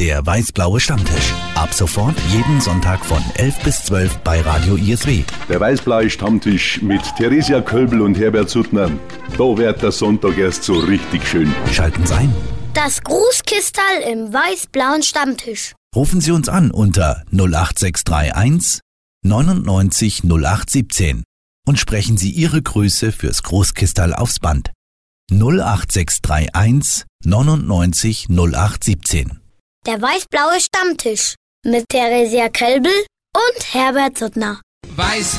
Der weiß-blaue Stammtisch. Ab sofort jeden Sonntag von 11 bis 12 bei Radio ISW. Der weiß-blaue Stammtisch mit Theresia Kölbl und Herbert Suttner. Da wird der Sonntag erst so richtig schön. Schalten Sie ein. Das Grußkistal im weiß-blauen Stammtisch. Rufen Sie uns an unter 08631 99 0817 und sprechen Sie Ihre Grüße fürs Großkistal aufs Band. 08631 99 0817. Der weiß-blaue Stammtisch mit Theresia Kölbl und Herbert Suttner. Weiß